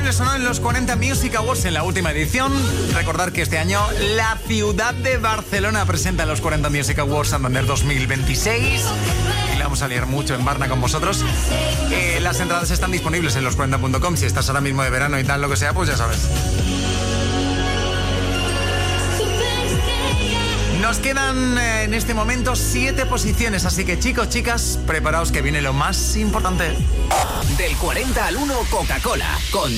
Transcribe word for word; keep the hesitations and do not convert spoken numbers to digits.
disponibles o no en los cuarenta Music Awards en la última edición. Recordar que este año la ciudad de Barcelona presenta los cuarenta Music Awards Santander dos mil veintiséis. Y la vamos a liar mucho en Barna con vosotros. Eh, las entradas están disponibles en los cuarenta punto com. Si estás ahora mismo de verano y tal, lo que sea, pues ya sabes. Nos quedan eh, en este momento siete posiciones, así que chicos, chicas, preparaos que viene lo más importante. Del cuarenta al uno, Coca-Cola, con